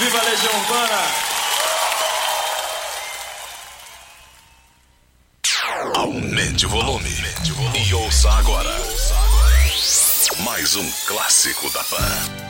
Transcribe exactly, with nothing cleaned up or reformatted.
Viva a Legião Urbana! Aumente o volume e ouça agora mais um clássico da Pan.